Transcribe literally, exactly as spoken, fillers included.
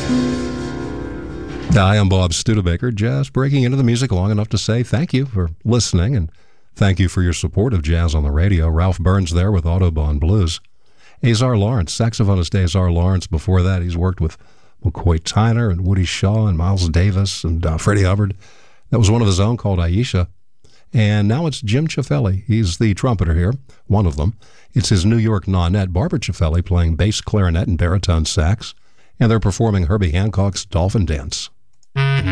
Hi, I'm Bob Studebaker, just breaking into the music long enough to say thank you for listening and thank you for your support of Jazz on the Radio. Ralph Burns there with Autobahn Blues. Azar Lawrence, saxophonist Azar Lawrence. Before that, he's worked with McCoy Tyner and Woody Shaw and Miles Davis and uh, Freddie Hubbard. That was one of his own called Aisha. And now it's Jim Ciafelli. He's the trumpeter here, one of them. It's his New York nonet, Barbara Ciafelli, playing bass clarinet and baritone sax. And they're performing Herbie Hancock's Dolphin Dance.